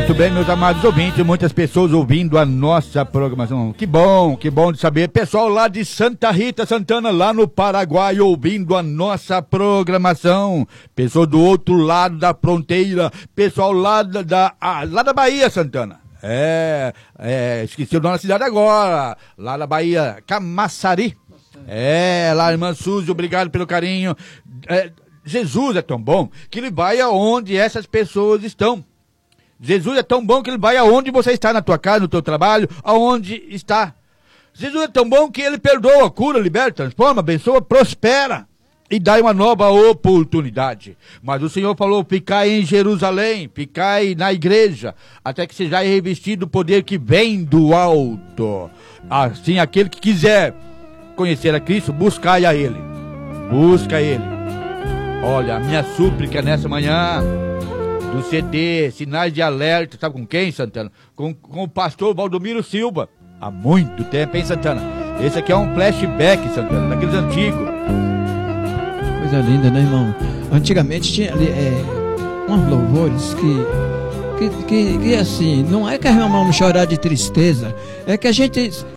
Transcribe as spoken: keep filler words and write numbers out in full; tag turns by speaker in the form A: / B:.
A: Muito bem, meus amados ouvintes, muitas pessoas ouvindo a nossa programação. Que bom, que bom de saber. Pessoal lá de Santa Rita, Santana, lá no Paraguai, ouvindo a nossa programação. Pessoal do outro lado da fronteira, pessoal lá da, da, ah, lá da Bahia, Santana. É, é, esqueci o nome da cidade agora, lá da Bahia, Camaçari. É, lá, irmã Suzy, obrigado pelo carinho. É, Jesus é tão bom que ele vai aonde essas pessoas estão. Jesus é tão bom que ele vai aonde você está, na tua casa, no teu trabalho, aonde está. Jesus é tão bom que ele perdoa, cura, liberta, transforma, abençoa, prospera e dá uma nova oportunidade. Mas o Senhor falou, ficai em Jerusalém, ficai na igreja, até que sejais revestido do poder que vem do alto. Assim, aquele que quiser conhecer a Cristo, buscai a Ele. Busca Ele. Olha, a minha súplica nessa manhã do C D, Sinais de Alerta, sabe com quem, Santana? Com, com o pastor Valdomiro Silva. Há muito tempo, hein, Santana? Esse aqui é um flashback, Santana, daqueles antigos.
B: Coisa linda, né, irmão? Antigamente tinha é, uns louvores que, que, que, que, assim, não é que a irmã não chorar de tristeza, é que a gente